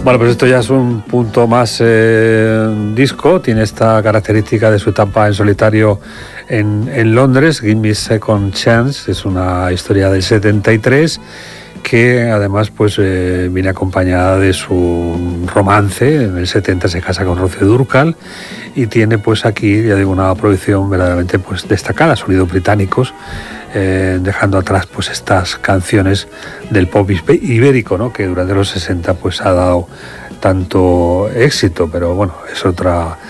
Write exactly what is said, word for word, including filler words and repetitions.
Bueno, pues esto ya es un punto más eh, disco, tiene esta característica de su etapa en solitario en, en Londres. Give Me Second Chance es una historia del setenta y tres que además pues eh, viene acompañada de su romance. En el setenta se casa con Rocío Dúrcal y tiene pues aquí, ya digo, una producción verdaderamente pues destacada, sonidos británicos, eh, dejando atrás pues estas canciones del pop ibérico, ¿no?, que durante los sesenta pues ha dado tanto éxito, pero bueno, es otra